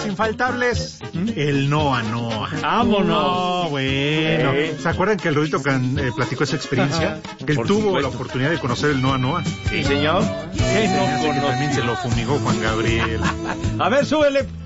infaltables, el Noa. ¡Vámonos! No, bueno. ¿Se acuerdan que el Rudito platicó esa experiencia? Que él tuvo la oportunidad de conocer el Noa. Sí, señor. ¿Qué no conoce? También se lo fumigó Juan Gabriel. A ver, súbele.